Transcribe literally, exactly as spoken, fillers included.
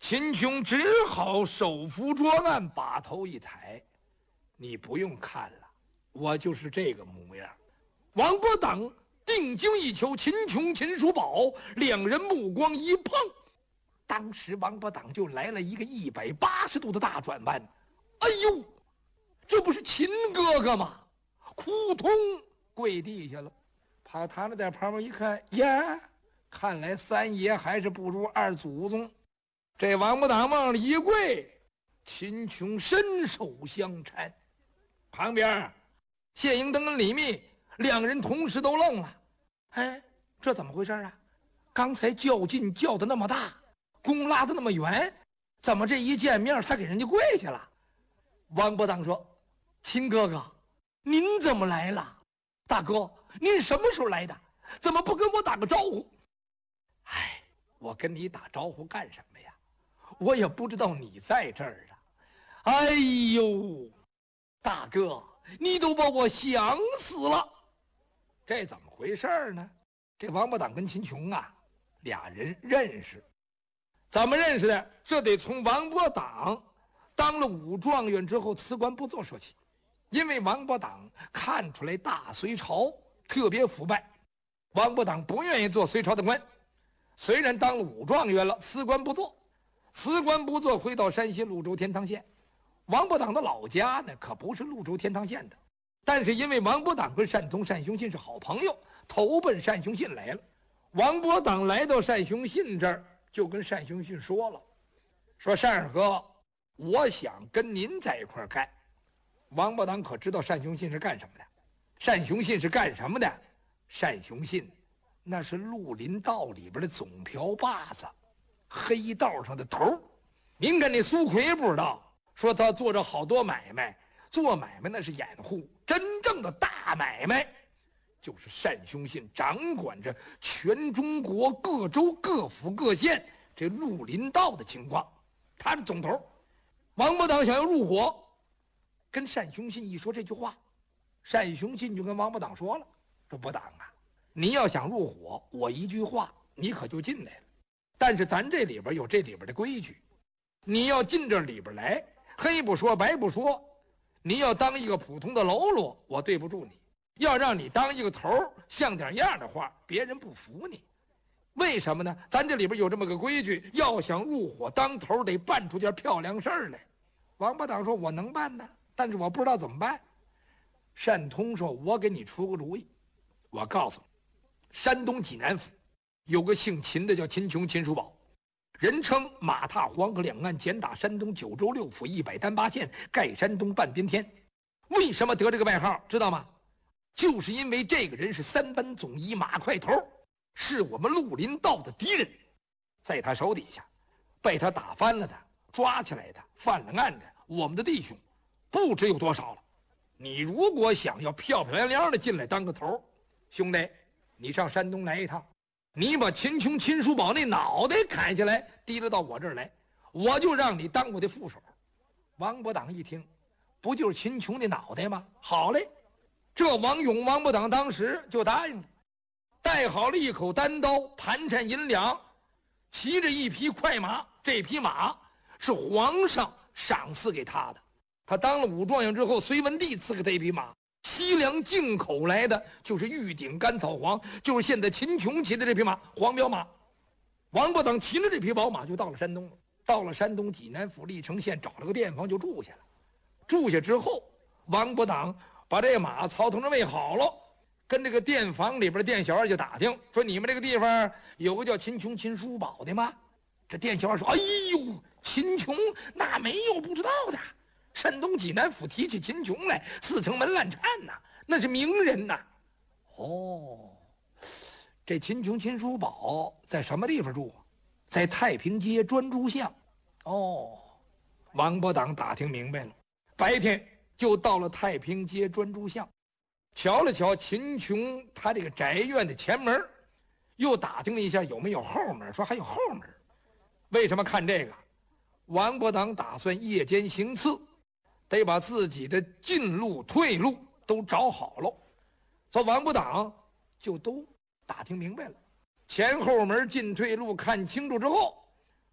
秦琼只好手扶桌案，把头一抬：“你不用看了，我就是这个模样。”王伯党定睛一瞧，秦琼、秦叔宝两人目光一碰，当时王伯党就来了一个一百八十度的大转弯。哎呦，这不是秦哥哥吗？扑通跪地下了，跑堂子在旁边一看，呀，看来三爷还是不如二祖宗。这王八党往里一跪，秦琼伸手相搀。旁边谢迎登跟李密两人同时都愣了。哎，这怎么回事啊？刚才较劲较得那么大，弓拉得那么远，怎么这一见面他给人家跪下了？王八党说：“秦哥哥，您怎么来了？大哥，您什么时候来的？怎么不跟我打个招呼？”哎，我跟你打招呼干什么呀？我也不知道你在这儿啊！哎呦，大哥，你都把我想死了！这怎么回事呢？这王八党跟秦琼啊，俩人认识。怎么认识的？这得从王八党当了武状元之后辞官不做说起。因为王八党看出来大隋朝特别腐败，王八党不愿意做隋朝的官。虽然当了武状元了，辞官不做。辞官不做，回到山西潞州天堂县。王八党的老家呢，可不是潞州天堂县的，但是因为王八党跟单通、单雄信是好朋友，投奔单雄信来了。王八党来到单雄信这儿，就跟单雄信说了：“说单二哥，我想跟您在一块儿干。”王八党可知道单雄信是干什么的？单雄信是干什么的？单雄信那是绿林道里边的总瓢把子。黑道上的头。您跟那苏奎不知道，说他做着好多买卖，做买卖那是掩护，真正的大买卖就是单雄信掌管着全中国各州各府各县这绿林道的情况，他是总头。王八党想要入伙，跟单雄信一说这句话，单雄信就跟王八党说了：“说不党啊，你要想入伙，我一句话你可就进来了。但是咱这里边有这里边的规矩，你要进这里边来，黑不说白不说，你要当一个普通的喽啰，我对不住你；要让你当一个头，像点样的话，别人不服你。为什么呢？咱这里边有这么个规矩，要想入伙当头，得办出件漂亮事儿来。”王八党说：“我能办呢，但是我不知道怎么办。”单通说：“我给你出个主意，我告诉你，山东济南府有个姓秦的叫秦琼，秦叔宝，人称马踏黄河两岸，简打山东九州六府一百单八县，盖山东半边天。为什么得这个外号知道吗？就是因为这个人是三班总医马块头，是我们绿林道的敌人，在他手底下被他打翻了的，抓起来的，犯了案的，我们的弟兄不知有多少了。你如果想要漂漂亮亮的进来当个头，兄弟，你上山东来一趟，你把秦琼、秦叔宝那脑袋砍下来，提溜到我这儿来，我就让你当我的副手。”王八党一听，不就是秦琼的脑袋吗？好嘞，这王勇、王八党当时就答应了，带好了一口单刀，盘缠银两，骑着一匹快马。这匹马是皇上赏赐给他的，他当了武状元之后，隋文帝赐给他一匹马，西凉进口来的，就是玉顶甘草黄，就是现在秦琼骑的这匹马，黄骠马。王八党骑着这匹宝马就到了山东了。到了山东济南府历城县，找了个店房就住下了。住下之后，王八党把这马草桶上喂好了，跟这个店房里边的店小二就打听说：“你们这个地方有个叫秦琼、秦叔宝的吗？”这店小二说：“哎呦，秦琼那没有不知道的。山东济南府提起秦琼来，四城门烂颤呐，那是名人呐。”哦，这秦琼、秦叔宝在什么地方住？在太平街专诸巷。哦，王八党打听明白了，白天就到了太平街专诸巷，瞧了瞧秦琼他这个宅院的前门，又打听了一下有没有后门，说还有后门。为什么看这个？王八党打算夜间行刺，得把自己的进路退路都找好了，所以王八党就都打听明白了，前后门进退路看清楚之后，